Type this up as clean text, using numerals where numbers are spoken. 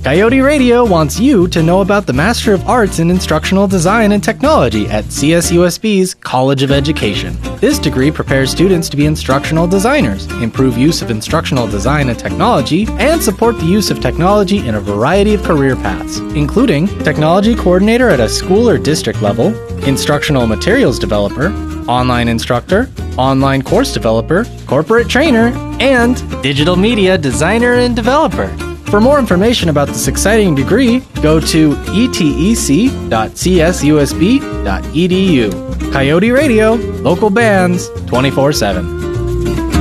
Coyote Radio wants you to know about the Master of Arts in Instructional Design and Technology at CSUSB's College of Education. This degree prepares students to be instructional designers, improve use of instructional design and technology, and support the use of technology in a variety of career paths, including technology coordinator at a school or district level, instructional materials developer, online instructor, online course developer, corporate trainer, and digital media designer and developer. For more information about this exciting degree, go to etec.csusb.edu. Coyote Radio, local bands, 24/7.